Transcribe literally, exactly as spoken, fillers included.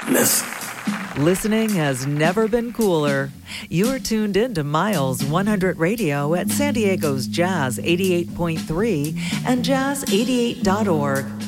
Listen. Listening has never been cooler. You're tuned in to Miles one hundred Radio at San Diego's Jazz eighty-eight point three and jazz eighty-eight dot org.